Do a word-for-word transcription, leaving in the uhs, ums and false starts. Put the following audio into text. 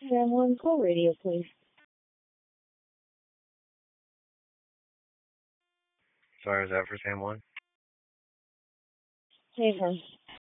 Sam one call radio, please. Sorry, is that for Sam one? Hey, hon.